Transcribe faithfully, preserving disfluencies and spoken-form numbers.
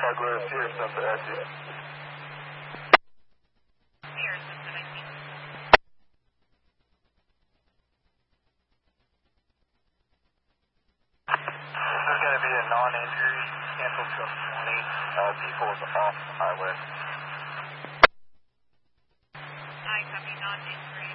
Douglas, here, Santa Eti. Here, Santa Eti. This is going to be a non-injury, canceled till twenty. Uh, vehicle is off the highway. I copy non-injury.